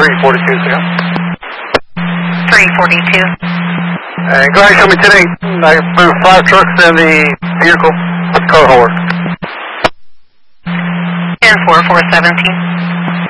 342, yeah. 342. And go ahead and show me 10-8. I moved 5 trucks in the vehicle with the code holder. 10-4, 417.